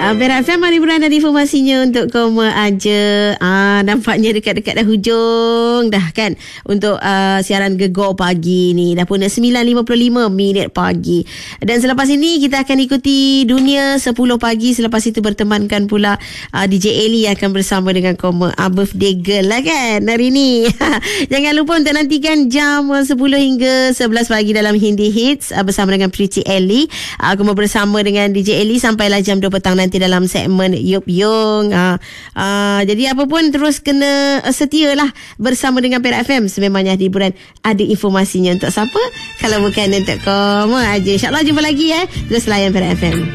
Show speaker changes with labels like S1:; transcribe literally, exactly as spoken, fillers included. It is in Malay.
S1: uh, Perak F M, mari bulan ada informasinya untuk Koma aja. uh, Nampaknya dekat-dekat dah hujung dah kan untuk uh, siaran Gegar pagi ni. Dah pun sembilan lima puluh lima minit pagi. Dan selepas ini kita akan ikuti Dunia sepuluh pagi. Selepas itu bertemankan pula uh, D J Eli akan bersama dengan Koma, uh, birthday girl lah kan hari ni. Jangan lupa untuk nantikan jam sepuluh hingga sebelas pagi dalam Hindi Hits uh, bersama dengan Pretty Eli. uh, Koma bersama dengan D J Eli sampailah jam dua petang nanti dalam segmen Yup Yung. uh, uh, Jadi apa pun terus kena uh, setia lah bersama dengan Perak F M. Sememangnya hiburan ada informasinya untuk siapa kalau bukan untuk Koma aja. InsyaAllah jumpa lagi ya. Terus layan Perak F M.